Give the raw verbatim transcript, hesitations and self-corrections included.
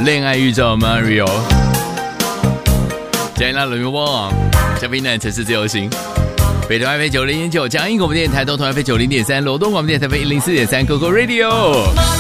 恋爱宇宙 Mario， 嘉义拉轮旺，嘉宾呢城市自由行。北投 F M 九零点九，嘉义广播电台，东投 F M 九零点三，罗东广播电台 F M 一零四点三 ，Go Go Radio。